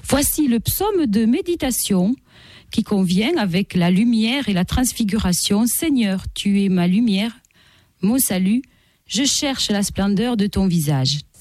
Voici le psaume de méditation qui convient avec la lumière et la transfiguration. Seigneur, tu es ma lumière, mon salut, je cherche la splendeur de ton visage.